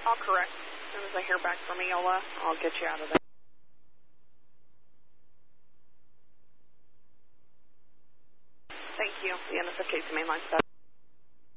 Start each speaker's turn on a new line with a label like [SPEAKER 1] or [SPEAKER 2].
[SPEAKER 1] I'll correct. As soon as I hear back from EOLA, I'll get you out of there. Thank you. The end of the case, mainline 7.